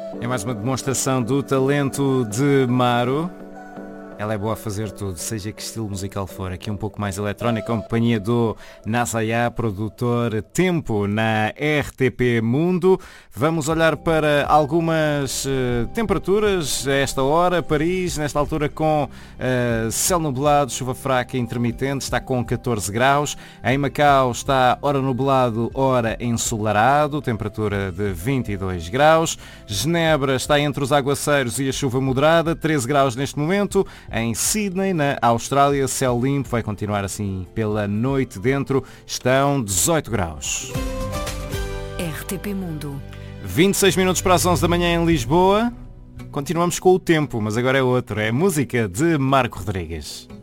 É mais uma demonstração do talento de Maro. Ela é boa a fazer tudo, seja que estilo musical for. Aqui um pouco mais eletrónica, companhia do Nasaya, produtor Tempo na RTP Mundo. Vamos olhar para algumas temperaturas a esta hora. Paris, nesta altura, com céu nublado, chuva fraca intermitente, está com 14 graus. Em Macau está ora nublado, ora ensolarado, temperatura de 22 graus. Genebra está entre os aguaceiros e a chuva moderada, 13 graus neste momento. Em Sydney, na Austrália, céu limpo, vai continuar assim pela noite dentro, estão 18 graus. RTP Mundo. 26 minutos para as 11 da manhã em Lisboa. Continuamos com o tempo, mas agora é outro, é música de Marco Rodrigues.